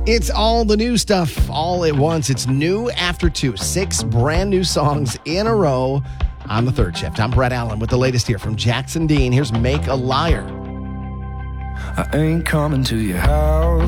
It's all the new stuff all at once. It's new after 2. 6 brand new songs in a row on the third shift. I'm Brett Allen with the latest here from Jackson Dean. Here's Make a Liar. I ain't coming to your house.